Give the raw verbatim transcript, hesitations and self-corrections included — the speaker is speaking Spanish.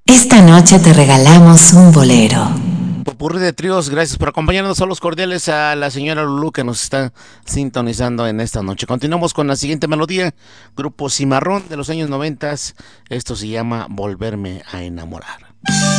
Esta noche te regalamos un bolero. Popurrí de tríos, gracias por acompañarnos. Saludos cordiales a la señora Lulú que nos está sintonizando en esta noche. Continuamos con la siguiente melodía, Grupo Cimarrón de los años noventas. Esto se llama Volverme a enamorar.